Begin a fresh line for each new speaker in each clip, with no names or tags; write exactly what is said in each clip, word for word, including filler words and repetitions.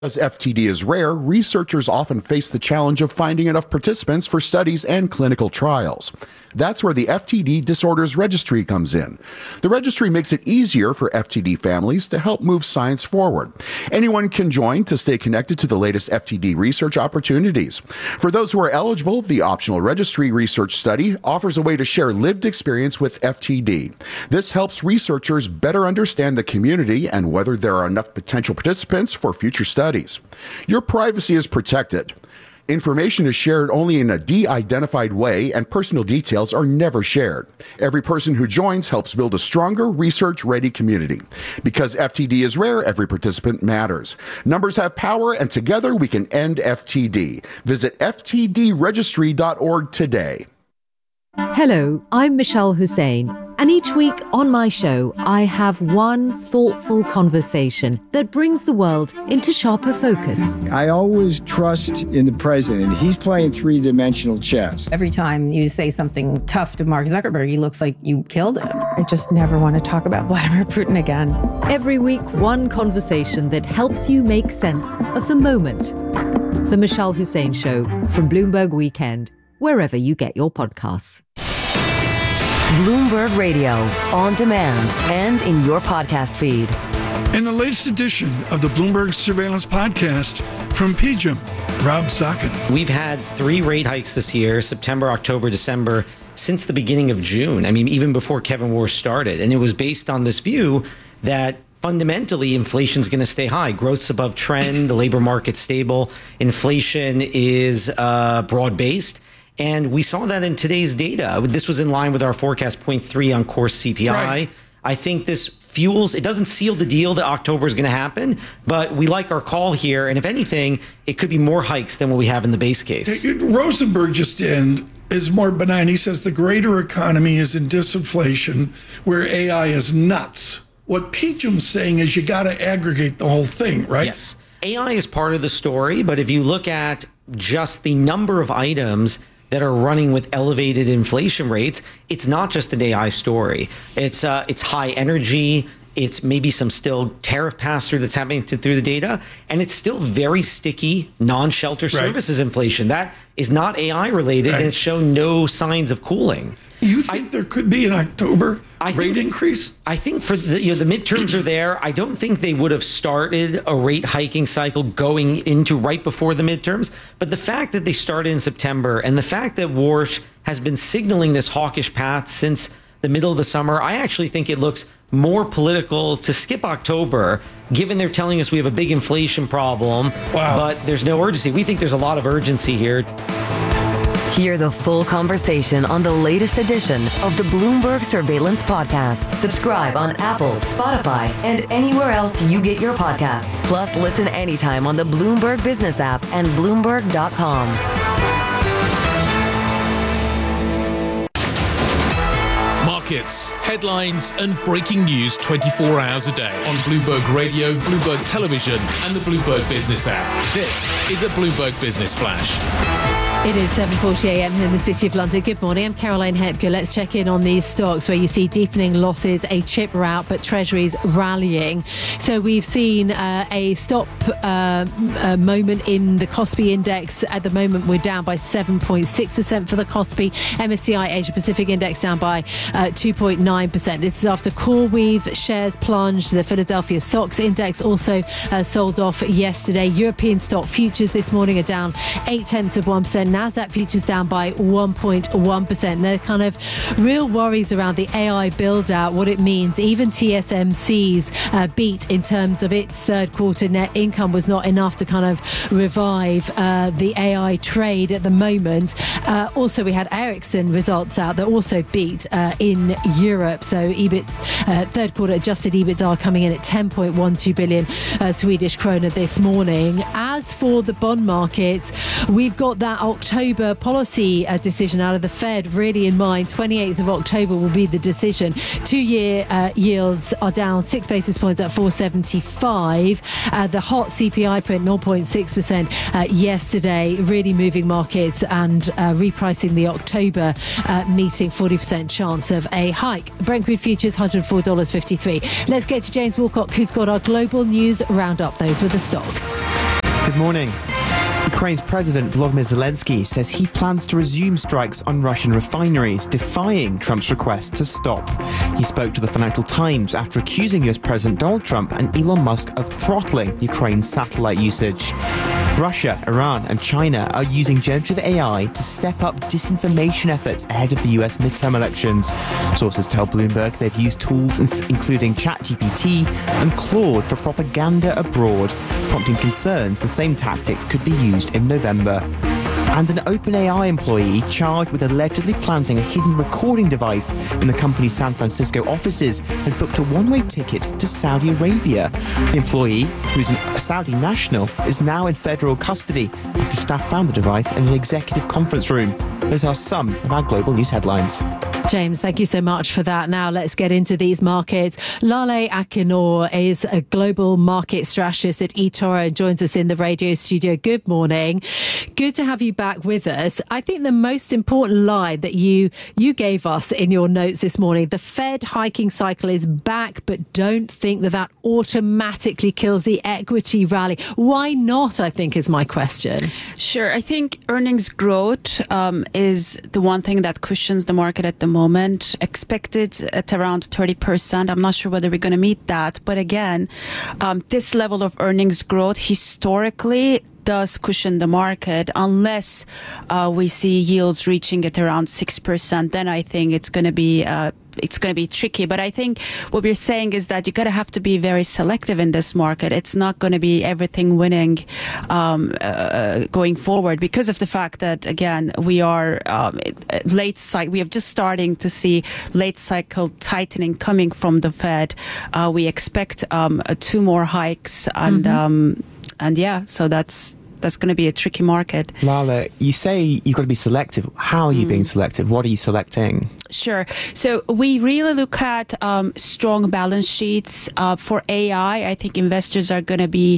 As F T D is rare, researchers often face the challenge of finding enough participants for studies and clinical trials. That's where the F T D Disorders Registry comes in. The registry makes it easier for F T D families to help move science forward. Anyone can join to stay connected to the latest F T D research opportunities. For those who are eligible, the optional registry research study offers a way to share lived experience with F T D. This helps researchers better understand the community and whether there are enough potential participants for future studies. Your privacy is protected. Information is shared only in a de-identified way, and personal details are never shared. Every person who joins helps build a stronger, research-ready community. Because F T D is rare, every participant matters. Numbers have power, and together we can end F T D. Visit F T D registry dot org today.
Hello, I'm Michelle Hussein, and each week on my show, I have one thoughtful conversation that brings the world into sharper focus.
I always trust in the president. He's playing three-dimensional chess.
Every time you say something tough to Mark Zuckerberg, he looks like you killed him.
I just never want to talk about Vladimir Putin again.
Every week, one conversation that helps you make sense of the moment. The Michelle Hussein Show from Bloomberg Weekend, wherever you get your podcasts.
Bloomberg Radio, on demand and in your podcast feed.
In the latest edition of the Bloomberg Surveillance Podcast from P G I M, Rob Sokkin.
We've had three rate hikes this year, September, October, December, since the beginning of June. I mean, even before Kevin Warsh started. And it was based on this view that fundamentally, inflation is going to stay high. Growth's above trend, the labor market's stable, inflation is uh, broad-based. And we saw that in today's data. This was in line with our forecast, zero point three on core C P I. Right. I think this fuels, it doesn't seal the deal that October is going to happen, but we like our call here. And if anything, it could be more hikes than what we have in the base case.
Rosenberg just in is more benign. He says the greater economy is in disinflation, where A I is nuts. What P G I M's saying is you got to aggregate the whole thing, right?
Yes. A I is part of the story, but if you look at just the number of items that are running with elevated inflation rates, it's not just an A I story. It's uh, it's high energy. It's maybe some still tariff pass-through that's happening to, through the data, and it's still very sticky non-shelter right. services inflation. That is not A I related, right. and it's shown no signs of cooling.
You think I, there could be an October
I
rate
think,
increase?
I think for the you know the midterms are there. I don't think they would have started a rate hiking cycle going into right before the midterms. But the fact that they started in September and the fact that Warsh has been signaling this hawkish path since the middle of the summer, I actually think it looks more political to skip October, given they're telling us we have a big inflation problem,
wow.
but there's no urgency. We think there's a lot of urgency here.
Hear the full conversation on the latest edition of the Bloomberg Surveillance Podcast. Subscribe on Apple, Spotify, and anywhere else you get your podcasts. Plus, listen anytime on the Bloomberg Business app and Bloomberg dot com.
Markets, headlines, and breaking news twenty-four hours a day on Bloomberg Radio, Bloomberg Television, and the Bloomberg Business app. This is a Bloomberg Business Flash.
It is seven forty a.m. here in the City of London. Good morning, I'm Caroline Hepker. Let's check in on these stocks where you see deepening losses, a chip rout, but Treasuries rallying. So we've seen uh, a stop uh, uh, moment in the Kospi index. At the moment, we're down by seven point six percent for the Kospi. M S C I Asia Pacific Index down by uh, two point nine percent. This is after CoreWeave shares plunged. The Philadelphia S O X Index also uh, sold off yesterday. European stock futures this morning are down eight tenths of one percent. Nasdaq futures down by one point one percent. There are kind of real worries around the A I build out, what it means. Even T S M C's uh, beat in terms of its third quarter net income was not enough to kind of revive uh, the A I trade at the moment. Uh, also, we had Ericsson results out that also beat uh, in Europe. So E B I T, uh, third quarter adjusted EBITDA coming in at ten point one two billion uh, Swedish krona this morning. As for the bond markets, we've got that October policy uh, decision out of the Fed really in mind. twenty-eighth of October will be the decision. Two-year uh, yields are down six basis points at four seventy-five. Uh, the hot C P I print zero point six percent uh, yesterday, really moving markets and uh, repricing the October uh, meeting, forty percent chance of a hike. Brent crude futures one hundred four dollars fifty-three. Let's get to James Wilcock, who's got our global news roundup. Those were the stocks.
Good morning. Ukraine's President Volodymyr Zelensky says he plans to resume strikes on Russian refineries, defying Trump's request to stop. He spoke to the Financial Times after accusing U S President Donald Trump and Elon Musk of throttling Ukraine's satellite usage. Russia, Iran and China are using generative A I to step up disinformation efforts ahead of the U S midterm elections. Sources tell Bloomberg they've used tools including ChatGPT and Claude for propaganda abroad, prompting concerns the same tactics could be used in November. And an OpenAI employee charged with allegedly planting a hidden recording device in the company's San Francisco offices had booked a one-way ticket to Saudi Arabia. The employee, who's a Saudi national, is now in federal custody after staff found the device in an executive conference room. Those are some of our global news headlines.
James, thank you so much for that. Now let's get into these markets. Lale Akinor is a global market strategist at eToro and joins us in the radio studio. Good morning. Good to have you back with us. I think the most important line that you you gave us in your notes this morning, the Fed hiking cycle is back, but don't think that that automatically kills the equity rally. Why not, I think, is my question.
Sure. I think earnings growth um, is the one thing that cushions the market at the moment, expected at around thirty percent. I'm not sure whether we're going to meet that. But again, um, this level of earnings growth historically does cushion the market unless uh, we see yields reaching at around six percent. Then I think it's going to be uh, it's going to be tricky. But I think what we're saying is that you got to have to be very selective in this market. It's not going to be everything winning um, uh, going forward because of the fact that, again, we are um, late cycle. We are just starting to see late cycle tightening coming from the Fed. Uh, we expect um, two more hikes and mm-hmm. um, and yeah, so that's that's going to be a tricky market.
Lale, you say you've got to be selective. How are you mm. being selective? What are you selecting?
Sure. So we really look at um, strong balance sheets. Uh, for A I, I think investors are going to be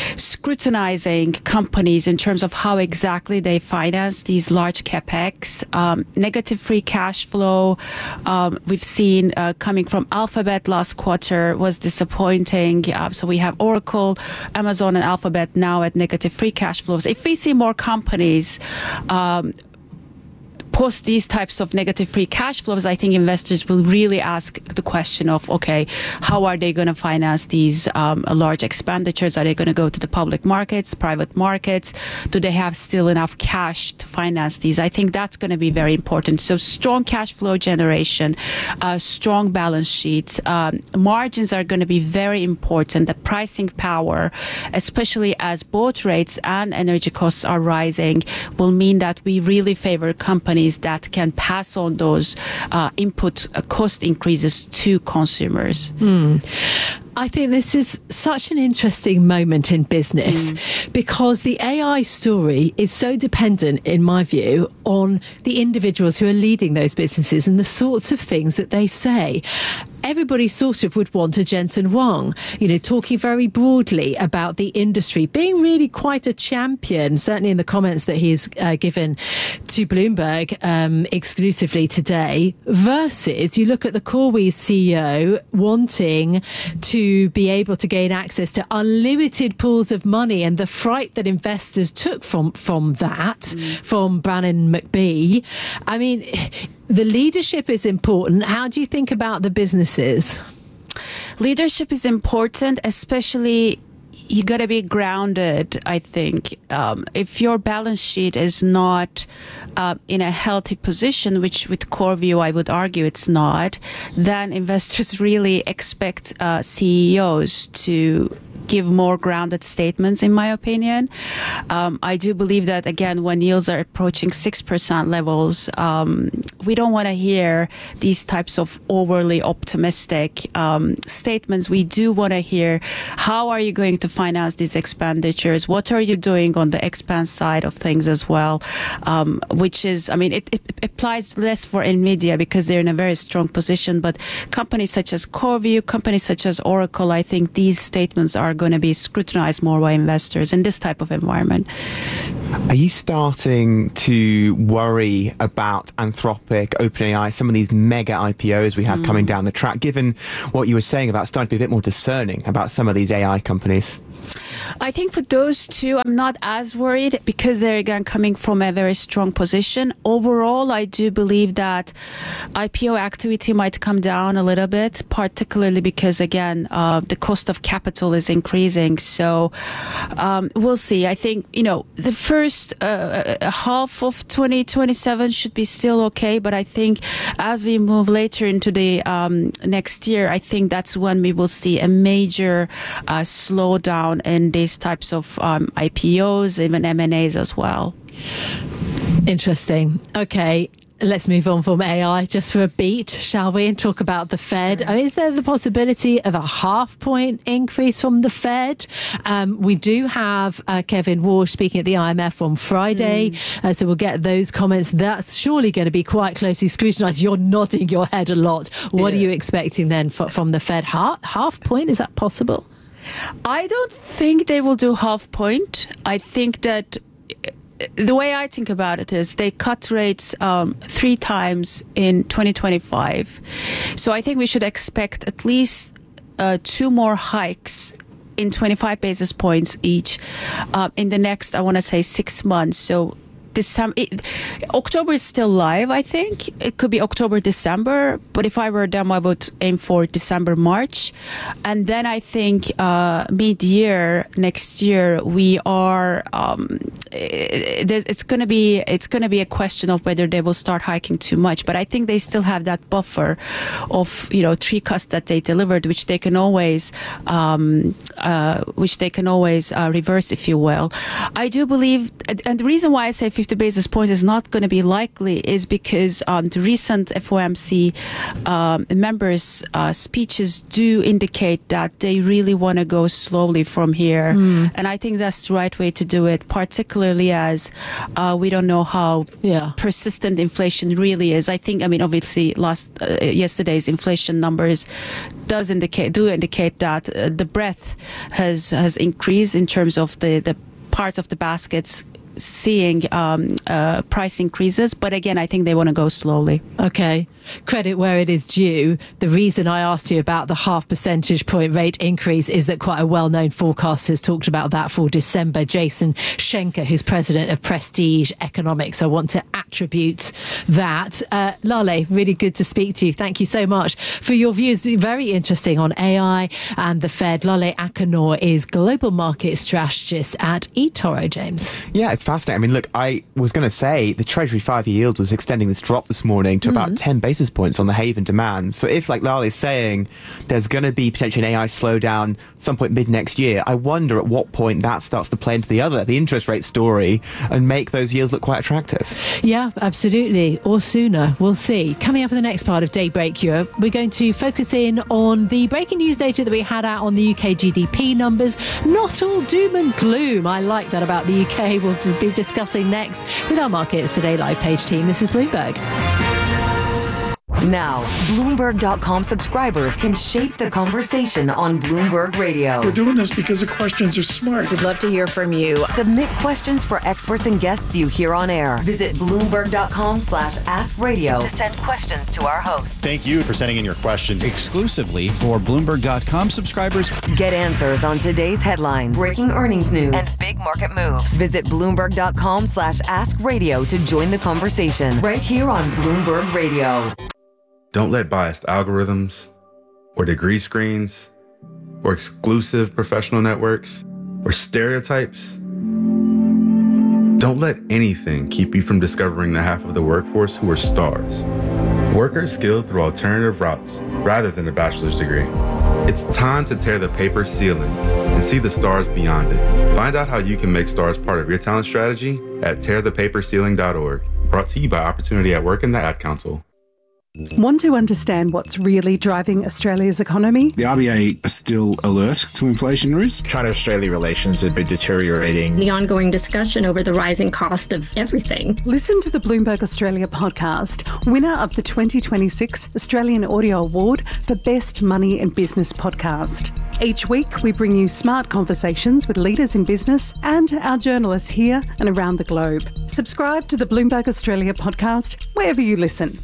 scrutinizing companies in terms of how exactly they finance these large capex. Um, negative free cash flow, um, we've seen uh, coming from Alphabet last quarter was disappointing. Uh, so we have Oracle, Amazon and Alphabet now at negative free cash flows. If we see more companies um, post these types of negative free cash flows, I think investors will really ask the question of, okay, how are they going to finance these um, large expenditures? Are they going to go to the public markets, private markets? Do they have still enough cash to finance these? I think that's going to be very important. So strong cash flow generation, uh, strong balance sheets, um, margins are going to be very important. The pricing power, especially as both rates and energy costs are rising, will mean that we really favor companies that can pass on those uh, input uh, cost increases to consumers.
Mm. I think this is such an interesting moment in business mm. because the A I story is so dependent, in my view, on the individuals who are leading those businesses and the sorts of things that they say. Everybody sort of would want a Jensen Huang, you know, talking very broadly about the industry, being really quite a champion, certainly in the comments that he's uh, given to Bloomberg um, exclusively today, versus you look at the CoreWeave C E O wanting to be able to gain access to unlimited pools of money, and the fright that investors took from, from that, mm. from Brannon McBee. I mean, the leadership is important. How do you think about the businesses?
Leadership is important, especially you got to be grounded, I think. Um, if your balance sheet is not uh, in a healthy position, which with CoreView I would argue it's not, then investors really expect uh, C E Os to give more grounded statements, in my opinion. Um, I do believe that, again, when yields are approaching six percent levels, um, we don't want to hear these types of overly optimistic um, statements. We do want to hear, how are you going to finance these expenditures? What are you doing on the expense side of things as well? Um, which is, I mean, it, it applies less for NVIDIA because they're in a very strong position, but companies such as CoreView, companies such as Oracle, I think these statements are going to be scrutinized more by investors in this type of environment.
Are you starting to worry about Anthropic, OpenAI, some of these mega I P Os we have mm. coming down the track, given what you were saying about starting to be a bit more discerning about some of these A I companies?
I think for those two, I'm not as worried because they're again coming from a very strong position. Overall, I do believe that I P O activity might come down a little bit, particularly because, again, uh, the cost of capital is increasing. So um, we'll see. I think, you know, the first uh, half of twenty twenty-seven should be still okay. But I think as we move later into the um, next year, I think that's when we will see a major uh, slowdown in these types of um, I P Os, even M and As as well.
Interesting. Okay. Let's move on from A I just for a beat, shall we, and talk about the Fed. Sure. I mean, is there the possibility of a half point increase from the Fed? Um, we do have uh, Kevin Warsh speaking at the I M F on Friday, mm. uh, so we'll get those comments. That's surely going to be quite closely scrutinised. You're nodding your head a lot. What yeah. are you expecting then for, from the Fed? Half, half point, is that possible?
I don't think they will do half point. I think that the way I think about it is they cut rates um, three times in twenty twenty-five. So I think we should expect at least uh, two more hikes in twenty-five basis points each uh, in the next, I want to say, six months. So December, it, October is still live, I think. It could be October, December. But if I were them, I would aim for December, March. And then I think uh, mid-year next year, we are, um, it, it's going to be, it's going to be a question of whether they will start hiking too much. But I think they still have that buffer of, you know, three cuts that they delivered, which they can always, um, uh, which they can always uh, reverse, if you will. I do believe, and the reason why I say fifty basis points is not going to be likely is because um, the recent F O M C um, members' uh, speeches do indicate that they really want to go slowly from here. Mm. And I think that's the right way to do it, particularly as uh, we don't know how yeah. persistent inflation really is. I think, I mean, obviously last uh, yesterday's inflation numbers does indicate, do indicate that uh, the breadth has, has increased in terms of the, the parts of the baskets seeing um, uh, price increases. But again, I think they want to go slowly.
Okay. Credit where it is due. The reason I asked you about the half percentage point rate increase is that quite a well-known forecaster has talked about that for December. Jason Schenker, who's president of Prestige Economics. I want to attribute that. Uh, Lale, really good to speak to you. Thank you so much for your views. Very interesting on A I and the Fed. Lale Akinor is global market strategist at eToro, James.
Yeah, it's fascinating. I mean, look, I was going to say the Treasury five-year yield was extending this drop this morning to mm. about ten basis points on the Haven demand. So if, like Lale is saying, there's going to be potentially an A I slowdown some point mid next year, I wonder at what point that starts to play into the other, the interest rate story, and make those yields look quite attractive.
Yeah, absolutely. Or sooner. We'll see. Coming up in the next part of Daybreak Europe, we're going to focus in on the breaking news data that we had out on the U K G D P numbers. Not all doom and gloom. I like that about the U K. We'll be discussing next with our Markets Today live page team. This is Bloomberg.
Now, Bloomberg dot com subscribers can shape the conversation on Bloomberg Radio.
We're doing this because the questions are smart.
We'd love to hear from you. Submit questions for experts and guests you hear on air. Visit Bloomberg dot com slash ask radio to send questions to our hosts.
Thank you for sending in your questions exclusively for Bloomberg dot com subscribers.
Get answers on today's headlines, breaking earnings news, and big market moves. Visit Bloomberg dot com slash ask radio to join the conversation right here on Bloomberg Radio.
Don't let biased algorithms or degree screens or exclusive professional networks or stereotypes. Don't let anything keep you from discovering the half of the workforce who are stars. Workers skilled through alternative routes rather than a bachelor's degree. It's time to tear the paper ceiling and see the stars beyond it. Find out how you can make stars part of your talent strategy at tear the paper ceiling dot org. Brought to you by Opportunity at Work and the Ad Council.
Want to understand what's really driving Australia's economy?
The R B A are still alert to inflation risk.
China-Australia relations have been deteriorating.
The ongoing discussion over the rising cost of everything.
Listen to the Bloomberg Australia podcast, winner of the twenty twenty-six Australian Audio Award for Best Money and Business Podcast. Each week, we bring you smart conversations with leaders in business and our journalists here and around the globe. Subscribe to the Bloomberg Australia podcast wherever you listen.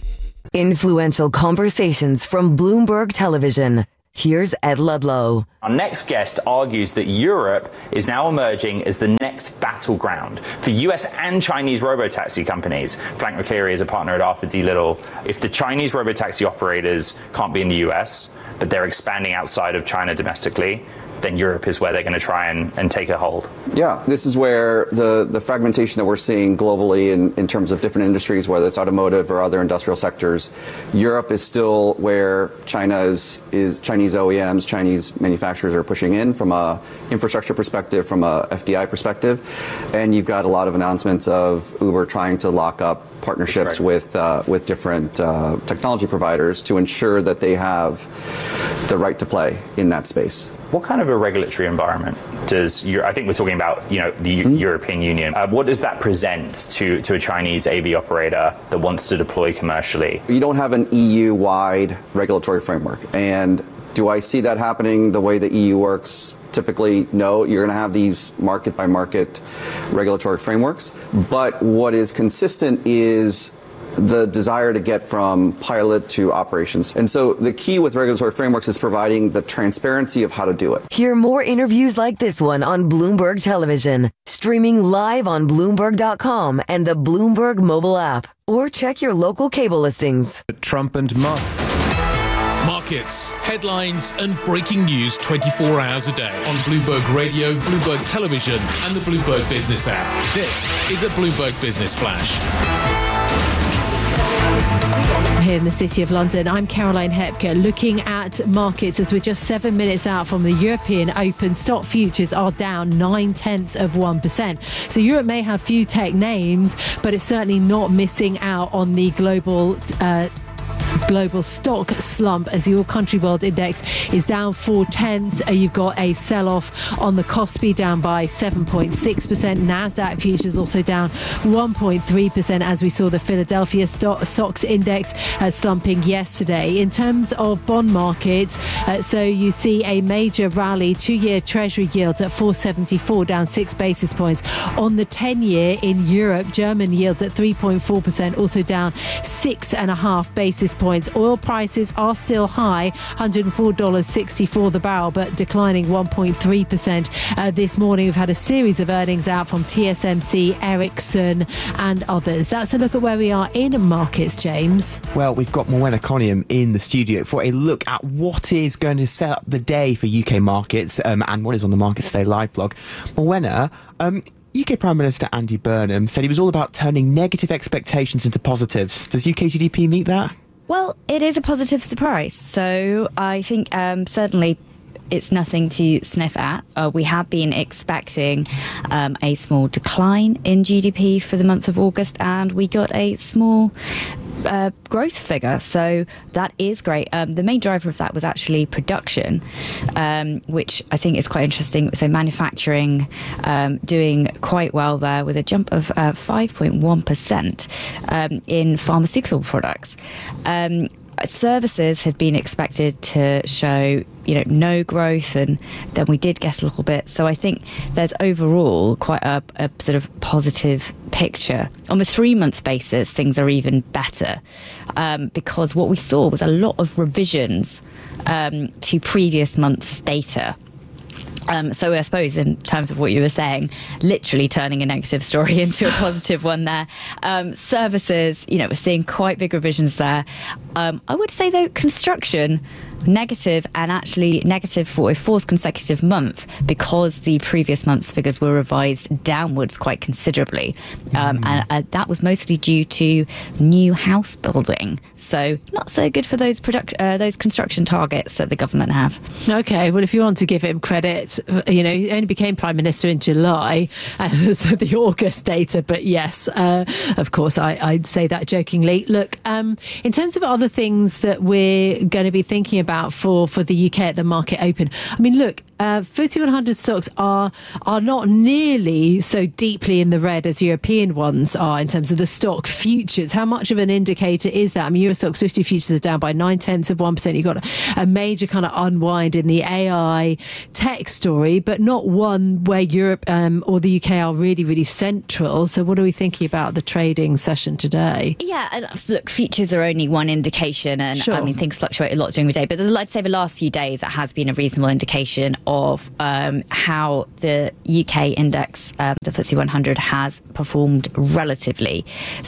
Influential conversations from Bloomberg Television. Here's Ed Ludlow.
Our next guest argues that Europe is now emerging as the next battleground for U S and Chinese robotaxi companies. Frank McCleary is a partner at Arthur D. Little. If the Chinese robotaxi operators can't be in the U S, but they're expanding outside of China domestically, then Europe is where they're going to try and, and take a hold.
Yeah, this is where the, the fragmentation that we're seeing globally in, in terms of different industries, whether it's automotive or other industrial sectors, Europe is still where China is, is Chinese O E Ms, Chinese manufacturers are pushing in from a infrastructure perspective, from a F D I perspective. And you've got a lot of announcements of Uber trying to lock up partnerships right. with uh, with different uh, technology providers to ensure that they have the right to play in that space.
What kind of a regulatory environment does your, I think we're talking about, you know, the mm-hmm. European Union. Uh, what does that present to, to a Chinese A V operator that wants to deploy commercially?
You don't have an E U-wide regulatory framework. And do I see that happening the way the E U works? Typically, no. You're going to have these market-by-market regulatory frameworks. But what is consistent is the desire to get from pilot to operations. And so the key with regulatory frameworks is providing the transparency of how to do it.
Hear more interviews like this one on Bloomberg Television, streaming live on Bloomberg dot com and the Bloomberg mobile app, or check your local cable listings.
Trump and Musk.
Markets, headlines, and breaking news twenty-four hours a day on Bloomberg Radio, Bloomberg Television, and the Bloomberg Business app. This is a Bloomberg Business Flash.
Here in the City of London, I'm Caroline Hepker, looking at markets as we're just seven minutes out from the European Open. Stock futures are down nine tenths of one percent. So Europe may have few tech names, but it's certainly not missing out on the global uh, global stock slump as the All Country World Index is down four tenths. Uh, you've got a sell-off on the Kospi down by seven point six percent. NASDAQ futures also down one point three percent as we saw the Philadelphia stock, S O X index uh, slumping yesterday. In terms of bond markets, uh, so you see a major rally. Two-year Treasury yields at four seventy-four, down six basis points. On the ten-year in Europe, German yields at three point four percent, also down six and a half basis points. Oil prices are still high, one hundred four dollars and sixty-four cents the barrel, but declining one point three percent. Uh, this morning, we've had a series of earnings out from T S M C, Ericsson, and others. That's a look at where we are in markets, James.
Well, we've got Morwenna Coniam in the studio for a look at what is going to set up the day for U K markets um, and what is on the Markets Today live blog. Morwenna, um, U K Prime Minister Andy Burnham said he was all about turning negative expectations into positives. Does U K G D P meet that?
Well, it is a positive surprise. So I think um, certainly it's nothing to sniff at. Uh, we have been expecting um, a small decline in G D P for the month of August, and we got a small uh, growth figure. So that is great. Um, the main driver of that was actually production, um, which I think is quite interesting. So manufacturing um, doing quite well there with a jump of uh, five point one percent um, in pharmaceutical products. Um, Services had been expected to show, you know, no growth, and then we did get a little bit. So I think there's overall quite a, a sort of positive picture. On the three-month basis, things are even better um, because what we saw was a lot of revisions um, to previous months' data. Um, so I suppose in terms of what you were saying, literally turning a negative story into a positive one there. Um, services, you know, we're seeing quite big revisions there. Um, I would say, though, construction, negative, and actually negative for a fourth consecutive month because the previous month's figures were revised downwards quite considerably. Um, mm. And uh, that was mostly due to new house building. So not so good for those product, uh, those construction targets that the government have.
Okay, well, if you want to give him credit, you know, he only became Prime Minister in July, and so the August data, but yes, uh, of course, I, I'd say that jokingly. Look, um, in terms of other things that we're going to be thinking about for, for the U K at the market open, I mean, look, uh, F T S E one hundred stocks are are not nearly so deeply in the red as European ones are in terms of the stock futures. How much of an indicator is that? I mean, Eurostoxx fifty futures are down by nine tenths of one percent. You've got a, a major kind of unwind in the A I tech story, but not one where Europe um, or the U K are really, really central. So what are we thinking about the trading session today?
Yeah, and look, futures are only one indication, and
Sure.
I mean, things fluctuate a lot during the day, but I'd say the last few days it has been a reasonable indication of um, how the U K index, um, the F T S E one hundred, has performed relatively.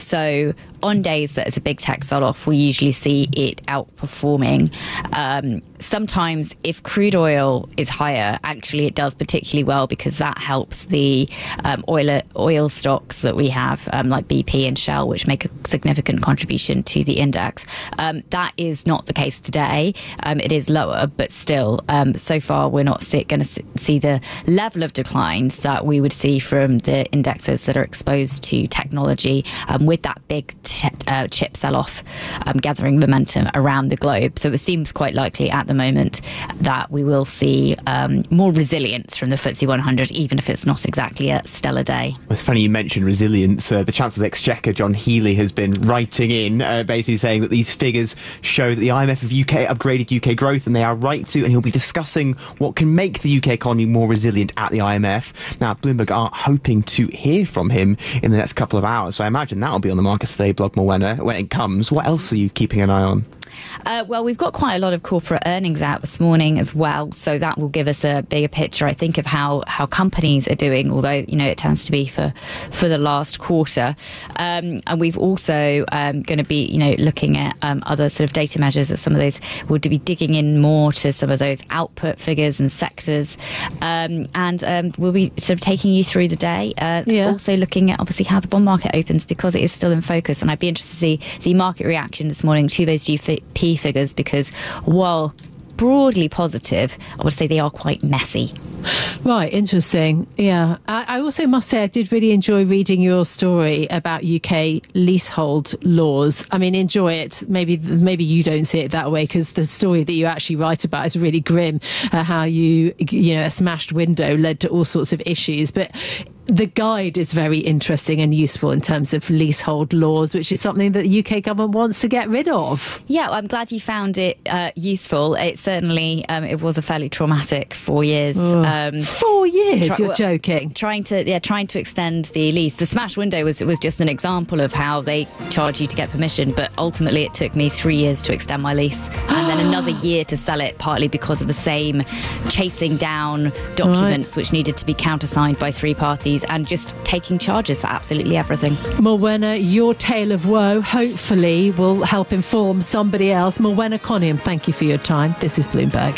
So on days that is a big tech sell-off, we usually see it outperforming. Um, sometimes if crude oil is higher, actually it does particularly well because that helps the um, oil oil stocks that we have, um, like B P and Shell, which make a significant contribution to the index. Um, that is not the case today. Um, it is lower, but still, um, so far we're not going to see the level of declines that we would see from the indexes that are exposed to technology, um, with that big t- uh, chip sell-off um, gathering momentum around the globe. So it seems quite likely at the moment that we will see um, more resilience from the F T S E one hundred, even if it's not exactly a stellar day.
It's funny you mentioned resilience. Uh, the Chancellor of the Exchequer, John Healey, has been writing in, uh, basically saying that these figures show that the I M F of U K upgraded U K growth, and they are right to, and he'll be discussing what can make the U K economy more resilient at the I M F. Now, Bloomberg are hoping to hear from him in the next couple of hours, so I imagine that'll be on the market today, Blog Morwenna, when it comes. What else are you keeping an eye on?
Uh, well, we've got quite a lot of corporate earnings out this morning as well, so that will give us a bigger picture, I think, of how, how companies are doing, although, you know, it tends to be for, for the last quarter. Um, and we've also um, going to be, you know, looking at um, other sort of data measures of some of those. We'll be digging in more to some of those output figures and sectors. Um, and um, we'll be sort of taking you through the day. Uh,
Yeah.
Also looking at, obviously, how the bond market opens, because it is still in focus. And I'd be interested to see the market reaction this morning to those G P figures, because while broadly positive, I would say they are quite messy.
Right, interesting. Yeah. I, I also must say I did really enjoy reading your story about U K leasehold laws. I mean, enjoy it. Maybe maybe you don't see it that way, because the story that you actually write about is really grim, uh, how you, you know, a smashed window led to all sorts of issues. But the guide is very interesting and useful in terms of leasehold laws, which is something that the U K government wants to get rid of.
Yeah, well, I'm glad you found it uh, useful. It certainly, um, it was a fairly traumatic four years.
Oh,
Um,
four years?
try-
You're
well,
joking.
Trying to, yeah, trying to extend the lease. The smashed window was was just an example of how they charge you to get permission, but ultimately it took me three years to extend my lease, and then another year to sell it, partly because of the same chasing down documents which needed to be countersigned by three parties, and just taking charges for absolutely everything.
Morwenna, your tale of woe hopefully will help inform somebody else. Morwenna Coniam, thank you for your time. This is Bloomberg.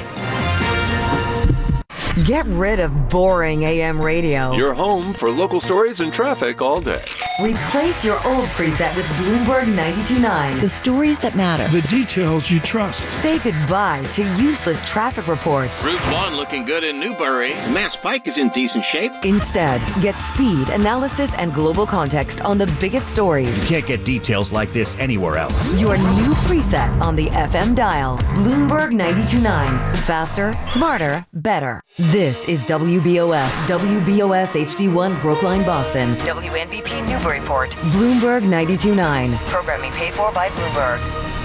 Get rid of boring A M radio.
Your home for local stories and traffic all day.
Replace your old preset with Bloomberg ninety-two point nine. The stories that matter.
The details you trust.
Say goodbye to useless traffic reports.
Route one looking good in Newbury. Mass Pike is in decent shape.
Instead, get speed, analysis, and global context on the biggest stories.
You can't get details like this anywhere else.
Your new preset on the F M dial. Bloomberg ninety-two point nine. Faster, smarter, better. This is W B O S, W B O S H D one Brookline, Boston. W N B P Newburyport. Bloomberg ninety-two point nine. Programming paid for by Bloomberg.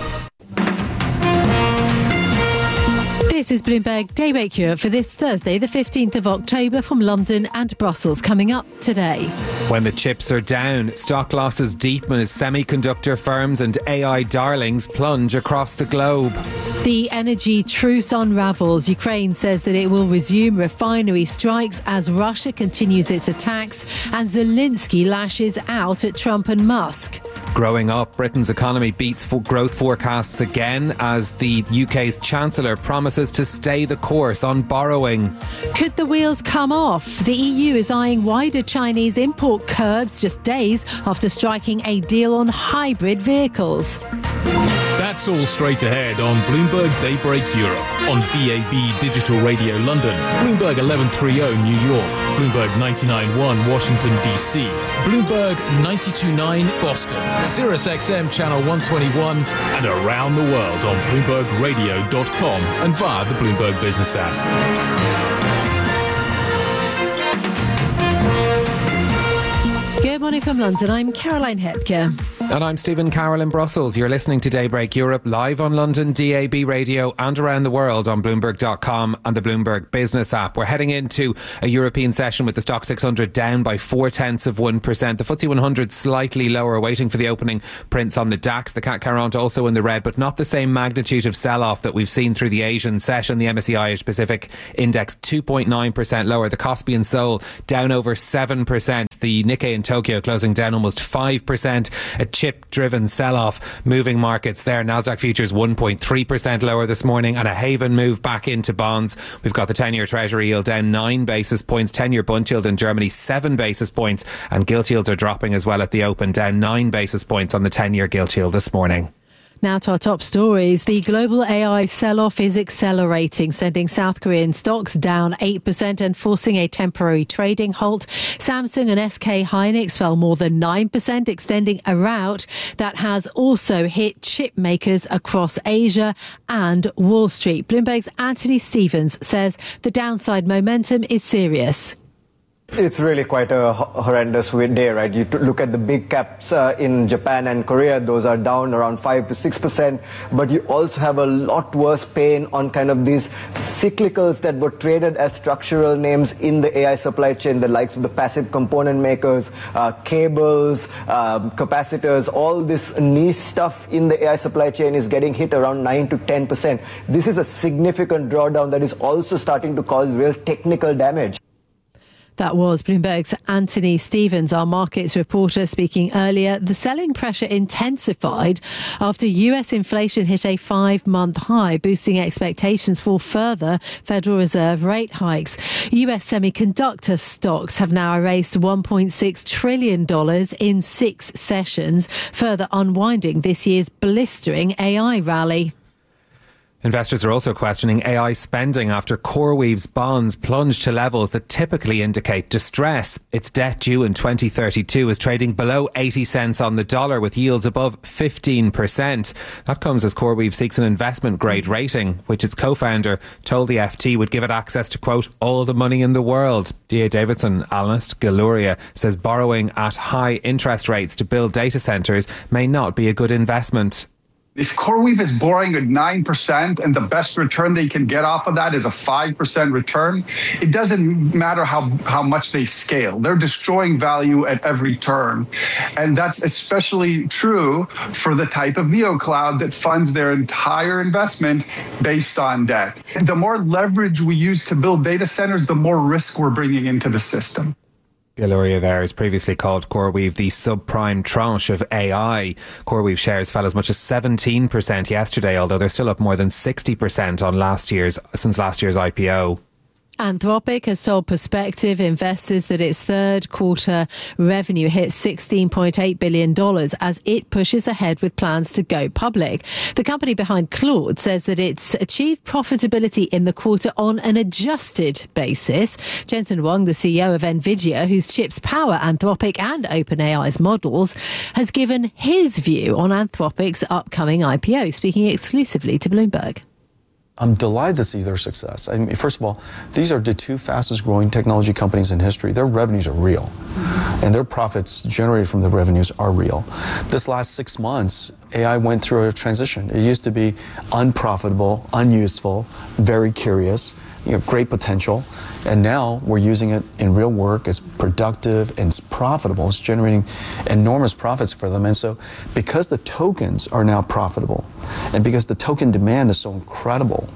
This is Bloomberg Daybreak Cure for this Thursday, the fifteenth of October, from London and Brussels. Coming up today.
When the chips are down, stock losses deepen as semiconductor firms and A I darlings plunge across the globe.
The energy truce unravels. Ukraine says that it will resume refinery strikes as Russia continues its attacks, and Zelensky lashes out at Trump and Musk.
Growing up, Britain's economy beats for growth forecasts again as the U K's Chancellor promises to stay the course on borrowing.
Could the wheels come off? The E U is eyeing wider Chinese import curbs just days after striking a deal on hybrid vehicles.
That's all straight ahead on Bloomberg Daybreak Europe, on B A B Digital Radio London, Bloomberg eleven thirty New York, Bloomberg ninety-nine point one Washington D C, Bloomberg ninety-two point nine Boston, Sirius X M Channel one twenty-one, and around the world on Bloomberg Radio dot com and via the Bloomberg Business app.
Good morning from London. I'm Caroline Hepker.
And I'm Stephen Carroll in Brussels. You're listening to Daybreak Europe live on London D A B Radio and around the world on Bloomberg dot com and the Bloomberg Business app. We're heading into a European session with the Stock six hundred down by four tenths of one percent. The F T S E one hundred slightly lower, waiting for the opening prints on the DAX. The C A C quarante also in the red, but not the same magnitude of sell-off that we've seen through the Asian session. The M S C I Asia Pacific Index two point nine percent lower. The Kospi in Seoul down over seven percent. The Nikkei in Tokyo closing down almost five percent. A chip-driven sell-off moving markets there. Nasdaq futures one point three percent lower this morning, and a haven move back into bonds. We've got the ten-year Treasury yield down nine basis points, ten-year Bund yield in Germany seven basis points, and gilt yields are dropping as well at the open, down nine basis points on the ten-year gilt yield this morning.
Now to our top stories. The global A I sell-off is accelerating, sending South Korean stocks down eight percent and forcing a temporary trading halt. Samsung and S K Hynix fell more than nine percent, extending a rout that has also hit chip makers across Asia and Wall Street. Bloomberg's Anthony Stevens says the downside momentum is serious.
It's really quite a horrendous day, right? You look at the big caps uh, in Japan and Korea, those are down around five to six percent. But you also have a lot worse pain on kind of these cyclicals that were traded as structural names in the A I supply chain, the likes of the passive component makers, uh, cables, um, capacitors, all this niche stuff in the A I supply chain is getting hit around nine to ten percent. This is a significant drawdown that is also starting to cause real technical damage.
That was Bloomberg's Anthony Stevens, our markets reporter, speaking earlier. The selling pressure intensified after U S inflation hit a five-month high, boosting expectations for further Federal Reserve rate hikes. U S semiconductor stocks have now erased one point six trillion dollars in six sessions, further unwinding this year's blistering A I rally.
Investors are also questioning A I spending after CoreWeave's bonds plunged to levels that typically indicate distress. Its debt due in twenty thirty-two is trading below eighty cents on the dollar, with yields above fifteen percent. That comes as CoreWeave seeks an investment grade rating, which its co-founder told the F T would give it access to, quote, all the money in the world. D A Davidson analyst Galuria says borrowing at high interest rates to build data centres may not be a good investment.
If CoreWeave is borrowing at nine percent and the best return they can get off of that is a five percent return, it doesn't matter how, how much they scale. They're destroying value at every turn. And that's especially true for the type of neocloud that funds their entire investment based on debt. The more leverage we use to build data centers, the more risk we're bringing into the system.
Galuria there has previously called CoreWeave the subprime tranche of A I. CoreWeave shares fell as much as seventeen percent yesterday, although they're still up more than sixty percent on last year's since last year's I P O.
Anthropic has told prospective investors that its third quarter revenue hit sixteen point eight billion dollars as it pushes ahead with plans to go public. The company behind Claude says that it's achieved profitability in the quarter on an adjusted basis. Jensen Huang, the C E O of NVIDIA, whose chips power Anthropic and OpenAI's models, has given his view on Anthropic's upcoming I P O, speaking exclusively to Bloomberg.
I'm delighted to see their success. I mean, first of all, these are the two fastest growing technology companies in history. Their revenues are real. And their profits generated from the revenues are real. This last six months, A I went through a transition. It used to be unprofitable, unuseful, very curious, you know, great potential. And now we're using it in real work. It's productive and it's profitable. It's generating enormous profits for them. And so because the tokens are now profitable and because the token demand is so incredible,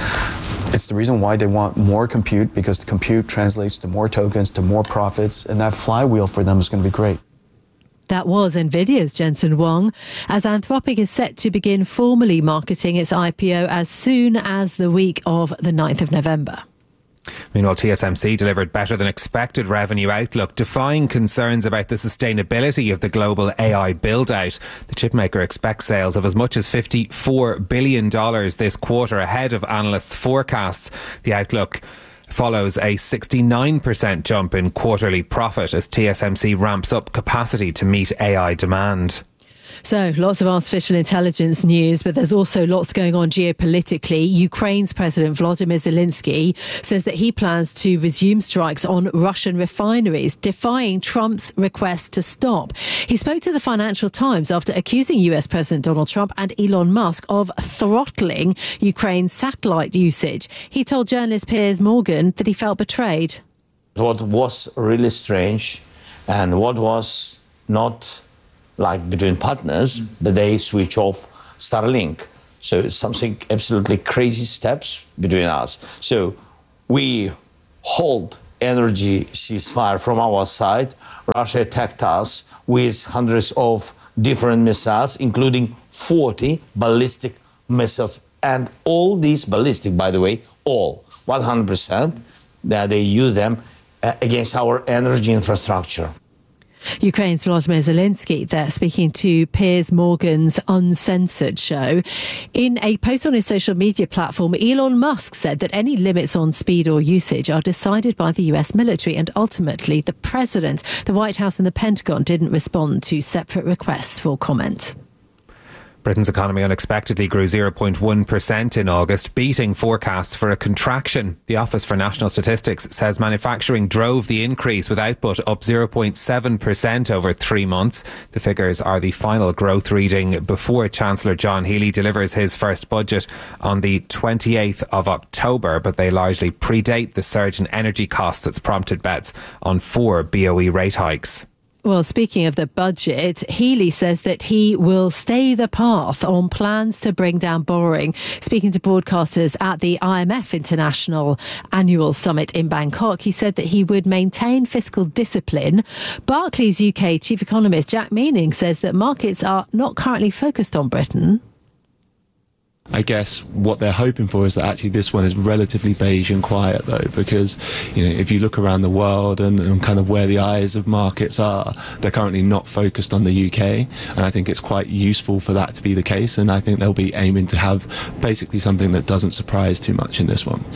it's the reason why they want more compute, because the compute translates to more tokens, to more profits, and that flywheel for them is going to be great.
That was NVIDIA's Jensen Huang, as Anthropic is set to begin formally marketing its I P O as soon as the week of the ninth of November.
Meanwhile, T S M C delivered better than expected revenue outlook, defying concerns about the sustainability of the global A I build-out. The chipmaker expects sales of as much as fifty-four billion dollars this quarter, ahead of analysts' forecasts. The outlook follows a sixty-nine percent jump in quarterly profit as T S M C ramps up capacity to meet A I demand.
So, lots of artificial intelligence news, but there's also lots going on geopolitically. Ukraine's President Volodymyr Zelensky says that he plans to resume strikes on Russian refineries, defying Trump's request to stop. He spoke to the Financial Times after accusing U S President Donald Trump and Elon Musk of throttling Ukraine's satellite usage. He told journalist Piers Morgan that he felt betrayed.
What was really strange and what was not like between partners, that they switch off Starlink. So it's something absolutely crazy steps between us. So we hold energy ceasefire from our side. Russia attacked us with hundreds of different missiles, including forty ballistic missiles. And all these ballistic, by the way, all, one hundred percent, that they use them against our energy infrastructure.
Ukraine's Volodymyr Zelensky there speaking to Piers Morgan's Uncensored show. In a post on his social media platform, Elon Musk said that any limits on speed or usage are decided by the U S military and ultimately the president. The White House and the Pentagon didn't respond to separate requests for comment.
Britain's economy unexpectedly grew zero point one percent in August, beating forecasts for a contraction. The Office for National Statistics says manufacturing drove the increase, with output up zero point seven percent over three months. The figures are the final growth reading before Chancellor John Healey delivers his first budget on the twenty-eighth of October, but they largely predate the surge in energy costs that's prompted bets on four B O E rate hikes.
Well, speaking of the budget, Healey says that he will stay the path on plans to bring down borrowing. Speaking to broadcasters at the I M F International Annual Summit in Bangkok, he said that he would maintain fiscal discipline. Barclays U K Chief Economist Jack Meaning says that markets are not currently focused on Britain.
I guess what they're hoping for is that actually this one is relatively beige and quiet, though, because, you know, if you look around the world and, and kind of where the eyes of markets are, they're currently not focused on the U K, and I think it's quite useful for that to be the case, and I think they'll be aiming to have basically something that doesn't surprise too much in this one.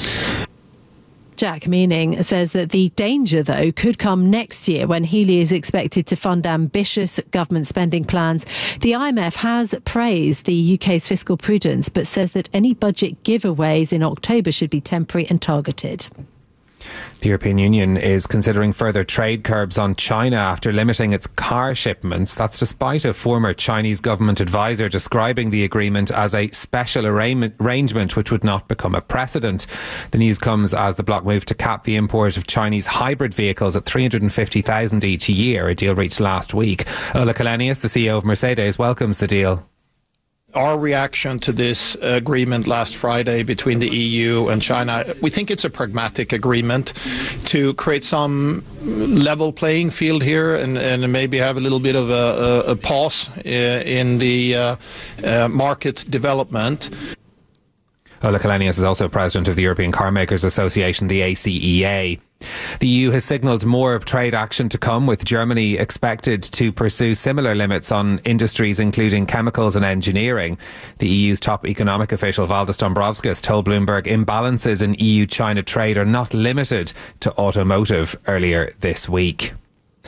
Jack Meaning says that the danger, though, could come next year when Healey is expected to fund ambitious government spending plans. The I M F has praised the U K's fiscal prudence, but says that any budget giveaways in October should be temporary and targeted.
The European Union is considering further trade curbs on China after limiting its car shipments. That's despite a former Chinese government advisor describing the agreement as a special arrangement which would not become a precedent. The news comes as the bloc moved to cap the import of Chinese hybrid vehicles at three hundred fifty thousand each a year, a deal reached last week. Ola Källenius, the C E O of Mercedes, welcomes the deal.
Our reaction to this agreement last Friday between the E U and China, we think it's a pragmatic agreement to create some level playing field here and, and maybe have a little bit of a, a, a pause in the uh, uh, market development.
Ola Källenius is also president of the European Car Makers Association, the A C E A. The E U has signalled more trade action to come, with Germany expected to pursue similar limits on industries including chemicals and engineering. The E U's top economic official Valdis Dombrovskis told Bloomberg imbalances in E U-China trade are not limited to automotive earlier this week.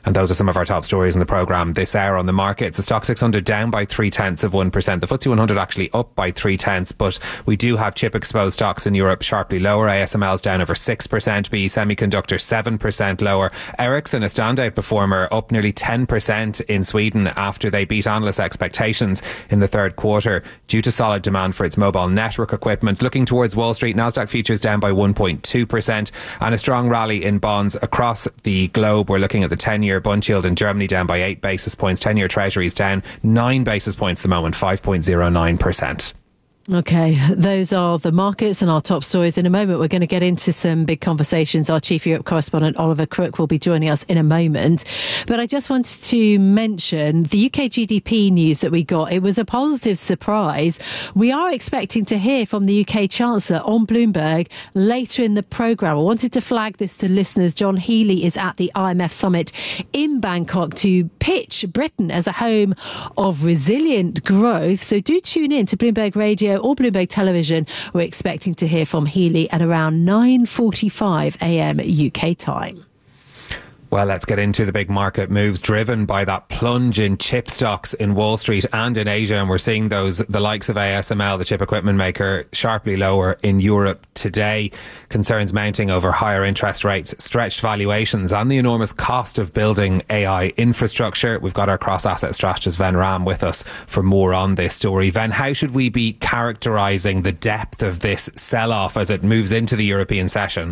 And those are some of our top stories in the programme this hour on the markets. The Stock six hundred down by three tenths of one percent. The F T S E one hundred actually up by three tenths, but we do have chip exposed stocks in Europe sharply lower. A S M L's down over six percent. B E Semiconductor seven percent lower. Ericsson, a standout performer, up nearly ten percent in Sweden after they beat analyst expectations in the third quarter due to solid demand for its mobile network equipment. Looking towards Wall Street, Nasdaq futures down by one point two percent and a strong rally in bonds across the globe. We're looking at the ten-year bund yield in Germany down by eight basis points. ten-year treasuries down nine basis points at the moment, five point zero nine percent.
Okay, those are the markets and our top stories. In a moment, we're going to get into some big conversations. Our Chief Europe correspondent, Oliver Crook, will be joining us in a moment. But I just wanted to mention the U K G D P news that we got. It was a positive surprise. We are expecting to hear from the U K Chancellor on Bloomberg later in the programme. I wanted to flag this to listeners. John Healey is at the I M F summit in Bangkok to pitch Britain as a home of resilient growth. So do tune in to Bloomberg Radio or Bloomberg Television. We're expecting to hear from Healey at around nine forty-five a m U K time.
Well, let's get into the big market moves driven by that plunge in chip stocks in Wall Street and in Asia. And we're seeing those, the likes of A S M L, the chip equipment maker, sharply lower in Europe today. Concerns mounting over higher interest rates, stretched valuations and the enormous cost of building A I infrastructure. We've got our cross-asset strategist Ven Ram with us for more on this story. Ven, how should we be characterising the depth of this sell-off as it moves into the European session?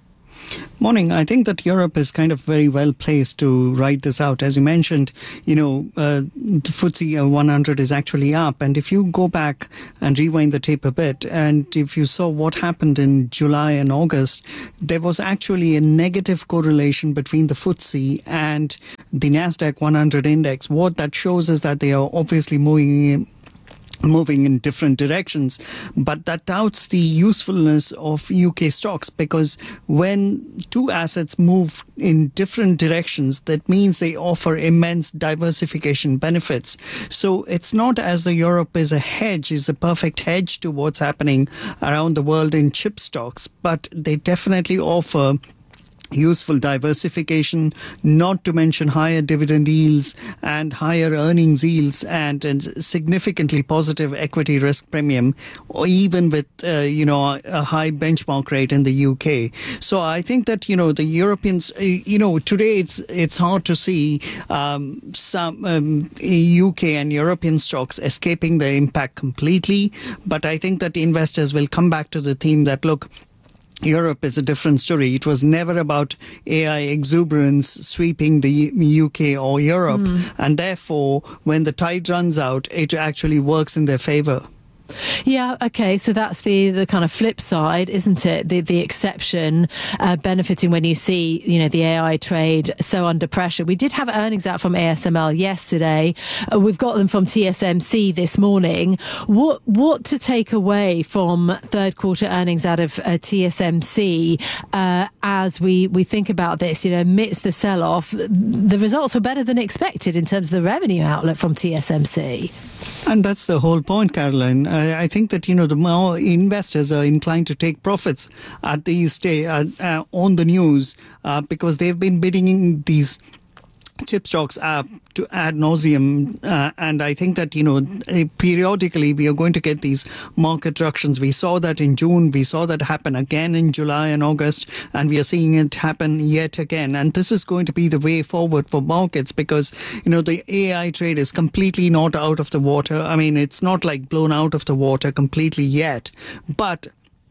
Morning. I think that Europe is kind of very well placed to ride this out. As you mentioned, you know, uh, the F T S E one hundred is actually up. And if you go back and rewind the tape a bit, and if you saw what happened in July and August, there was actually a negative correlation between the F T S E and the Nasdaq one hundred index. What that shows is that they are obviously moving in moving in different directions, but that doubts the usefulness of U K stocks, because when two assets move in different directions, that means they offer immense diversification benefits. So it's not as though Europe is a hedge, is a perfect hedge to what's happening around the world in chip stocks, but they definitely offer useful diversification, not to mention higher dividend yields and higher earnings yields and, and significantly positive equity risk premium, or even with, uh, you know, a high benchmark rate in the U K. So I think that, you know, the Europeans, you know, today it's it's hard to see um, some um, U K and European stocks escaping the impact completely. But I think that investors will come back to the theme that, look, Europe is a different story. It was never about A I exuberance sweeping the U K or Europe. Mm. And therefore, when the tide runs out, it actually works in their favor.
Yeah, okay, so that's the the kind of flip side, isn't it? The the exception uh, benefiting when you see, you know, the A I trade so under pressure. We did have earnings out from A S M L yesterday. Uh, we've got them from T S M C this morning. What what to take away from third quarter earnings out of uh, T S M C uh, as we, we think about this, you know, amidst the sell-off? The results were better than expected in terms of the revenue outlook from T S M C.
And that's the whole point, Caroline. Uh, I think that, you know, the more investors are inclined to take profits at these day uh, uh, on the news uh, because they've been bidding in these chip stocks up to ad nauseum, uh, and I think that, you know, periodically we are going to get these market ructions. We saw that in June, we saw that happen again in July and August, and we are seeing it happen yet again. And this is going to be the way forward for markets, because, you know, the A I trade is completely not out of the water. I mean, it's not like blown out of the water completely yet, but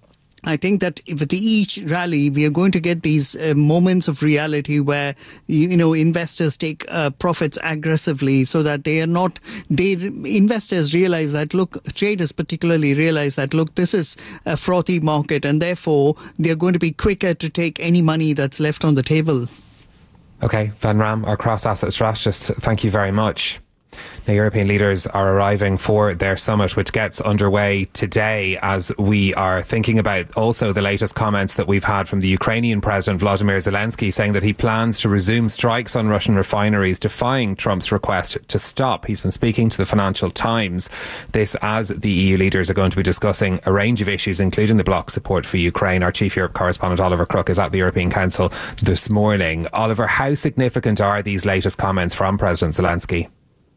I think that with each rally, we are going to get these uh, moments of reality where, you, you know, investors take uh, profits aggressively, so that they are not, they investors realize that, look, traders particularly realize that, look, this is a frothy market, and therefore they're going to be quicker to take any money that's left on the table.
Okay, Ven Ram, our cross-asset strategist, thank you very much. The European leaders are arriving for their summit, which gets underway today, as we are thinking about also the latest comments that we've had from the Ukrainian President Volodymyr Zelensky, saying that he plans to resume strikes on Russian refineries, defying Trump's request to stop. He's been speaking to the Financial Times. This as the E U leaders are going to be discussing a range of issues, including the bloc support for Ukraine. Our Chief Europe correspondent Oliver Crook is at the European Council this morning. Oliver, how significant are these latest comments from President Zelensky?